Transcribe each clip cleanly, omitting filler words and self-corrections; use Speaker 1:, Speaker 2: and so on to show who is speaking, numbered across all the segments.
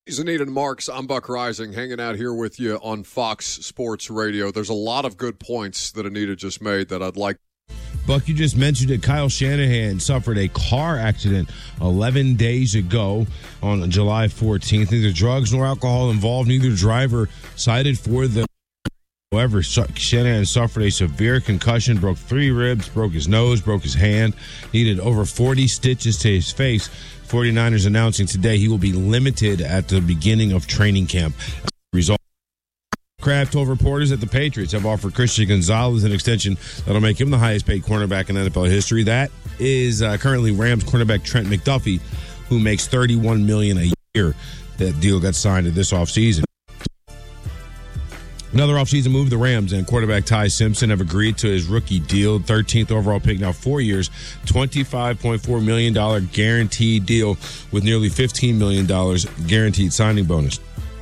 Speaker 1: He's Anita and Marks. I'm Buck Rising, hanging out here with you on Fox Sports Radio. There's a lot of good points that Anita just made that I'd like.
Speaker 2: Buck, you just mentioned it. Kyle Shanahan suffered a car accident 11 days ago on July 14th. Neither drugs nor alcohol involved. Neither driver cited for the. However, Shanahan suffered a severe concussion, broke 3 ribs, broke his nose, broke his hand, needed over 40 stitches to his face. 49ers announcing today he will be limited at the beginning of training camp. Result. Kraft told reporters that the Patriots have offered Christian Gonzalez an extension that'll make him the highest paid cornerback in NFL history. That is currently Rams cornerback Trent McDuffie, who makes $31 million a year. That deal got signed this offseason. Another offseason move, the Rams and quarterback Ty Simpson have agreed to his rookie deal, 13th overall pick, now 4 years, $25.4 million guaranteed deal with nearly $15 million guaranteed signing bonus.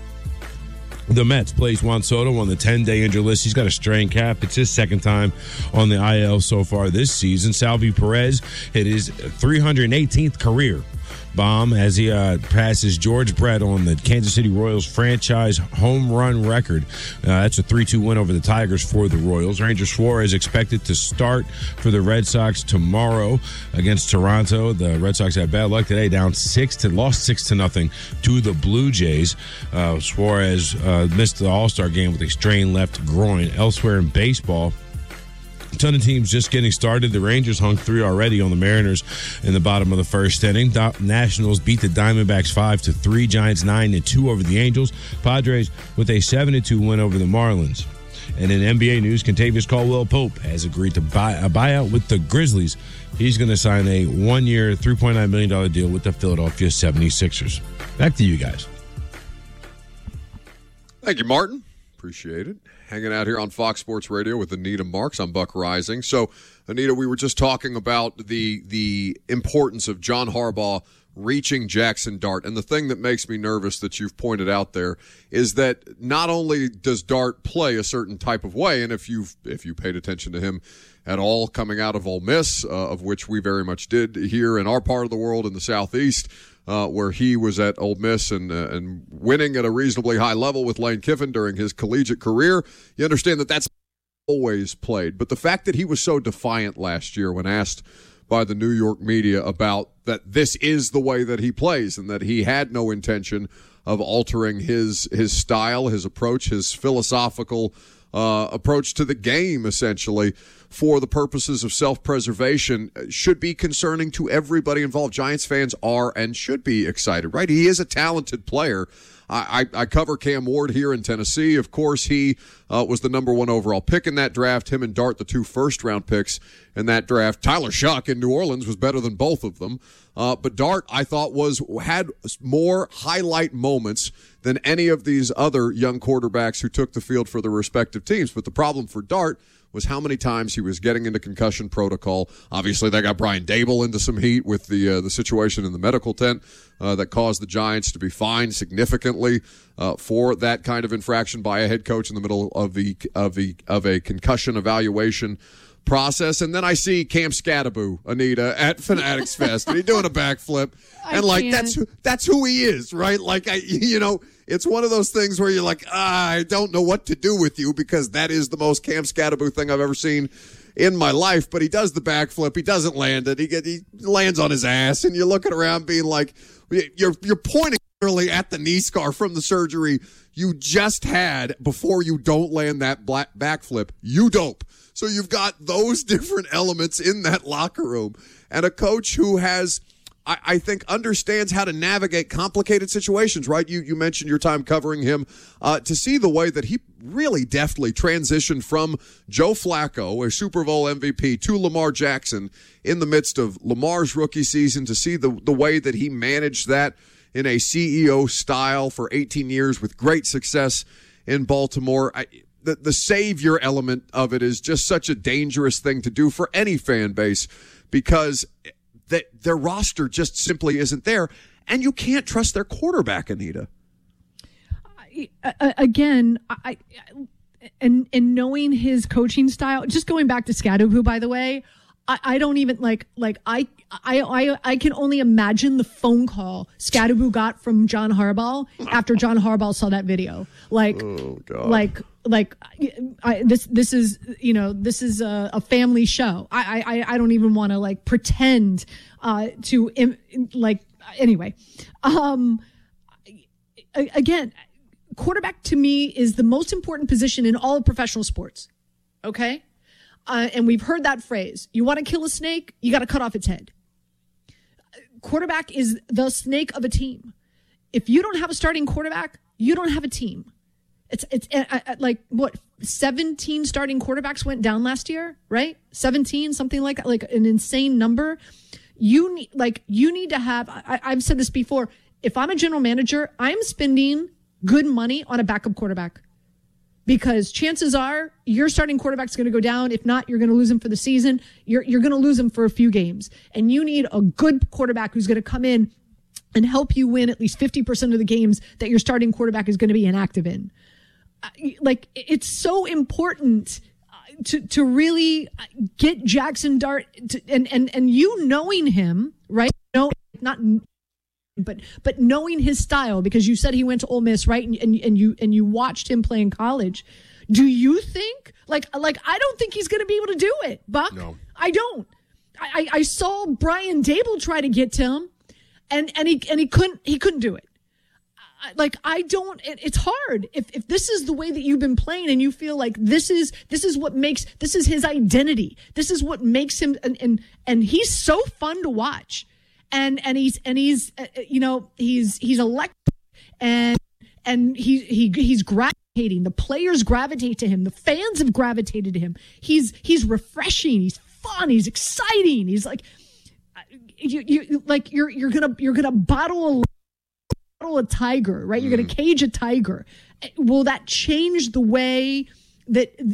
Speaker 2: The Mets placed Juan Soto on the 10-day injured list. He's got a strained calf. It's his second time on the IL so far this season. Salvi Perez hit his 318th career bomb as he passes George Brett on the Kansas City Royals franchise home run record. That's a 3-2 win over the Tigers for the Royals. Ranger Suarez expected to start for the Red Sox tomorrow against Toronto. The Red Sox had bad luck today, lost 6-0 to the Blue Jays. Suarez missed the All-Star game with a strained left groin. Elsewhere in baseball, a ton of teams just getting started. The Rangers hung 3 already on the Mariners in the bottom of the first inning. Nationals beat the Diamondbacks 5-3. Giants 9-2 over the Angels. Padres with a 7-2 win over the Marlins. And in NBA news, Kentavious Caldwell-Pope has agreed to buy a buyout with the Grizzlies. He's going to sign a 1-year, $3.9 million deal with the Philadelphia 76ers. Back to you guys.
Speaker 1: Thank you, Martin. Appreciate it. Hanging out here on Fox Sports Radio with Anita Marks. I'm Buck Rising. So, Anita, we were just talking about the importance of John Harbaugh reaching Jackson Dart. And the thing that makes me nervous that you've pointed out there is that not only does Dart play a certain type of way, and if you paid attention to him at all coming out of Ole Miss, of which we very much did here in our part of the world in the Southeast, where he was at Ole Miss and winning at a reasonably high level with Lane Kiffin during his collegiate career, you understand that that's always played. But the fact that he was so defiant last year when asked by the New York media about that this is the way that he plays and that he had no intention of altering his style, his approach, his philosophical approach to the game, essentially, for the purposes of self-preservation, should be concerning to everybody involved. Giants fans are and should be excited, right? He is a talented player. I cover Cam Ward here in Tennessee. Of course, he was the number 1 overall pick in that draft. Him and Dart, the 2 first-round picks in that draft. Tyler Shuck in New Orleans was better than both of them. But Dart, I thought, had more highlight moments than any of these other young quarterbacks who took the field for their respective teams. But the problem for Dart was how many times he was getting into concussion protocol. Obviously, they got Brian Dable into some heat with the situation in the medical tent that caused the Giants to be fined significantly for that kind of infraction by a head coach in the middle of a concussion evaluation process. And then I see Cam Scattaboo, Anita, at Fanatics Fest, and he's doing a backflip, and that's who he is, right? Like it's one of those things where you're like, I don't know what to do with you, because that is the most Cam Scattaboo thing I've ever seen in my life. But he does the backflip, he doesn't land it, he lands on his ass, and you're looking around being like, you're pointing literally at the knee scar from the surgery you just had before you don't land that backflip. You dope. So you've got those different elements in that locker room, and a coach who has, I think, understands how to navigate complicated situations, right? You mentioned your time covering him, to see the way that he really deftly transitioned from Joe Flacco, a Super Bowl MVP, to Lamar Jackson in the midst of Lamar's rookie season, to see the way that he managed that in a CEO style for 18 years with great success in Baltimore. The savior element of it is just such a dangerous thing to do for any fan base, because their roster just simply isn't there, and you can't trust their quarterback, Anita.
Speaker 3: Again, and knowing his coaching style, just going back to Scattaboo, by the way, I don't even like I can only imagine the phone call Scadaboo got from John Harbaugh after John Harbaugh saw that video. Like,
Speaker 1: oh, God.
Speaker 3: This is a family show. I don't even want to like pretend anyway. Again, quarterback to me is the most important position in all of professional sports. Okay. And we've heard that phrase. You want to kill a snake? You got to cut off its head. Quarterback is the snake of a team. If you don't have a starting quarterback, you don't have a team. It's like what 17 starting quarterbacks went down last year, right? 17, something like that, like an insane number. You need to have. I've said this before. If I'm a general manager, I'm spending good money on a backup quarterback because chances are your starting quarterback's going to go down. If not, you're going to lose him for the season. You're going to lose him for a few games, and you need a good quarterback who's going to come in and help you win at least 50% of the games that your starting quarterback is going to be inactive in. Like, it's so important to really get Jackson Dart and you knowing him, right? No, not. But knowing his style, because you said he went to Ole Miss, right? And you watched him play in college. Do you think like I don't think he's going to be able to do it, Buck? No, I don't. I saw Brian Dable try to get to him, and he couldn't do it. Like, I don't. It's hard if this is the way that you've been playing, and you feel like this is what makes this is his identity. This is what makes him, and he's so fun to watch. And he's electric, and he's gravitating. The players gravitate to him. The fans have gravitated to him. He's refreshing. He's fun. He's exciting. He's like, you're gonna bottle a tiger, right? You're gonna cage a tiger. Will that change the way that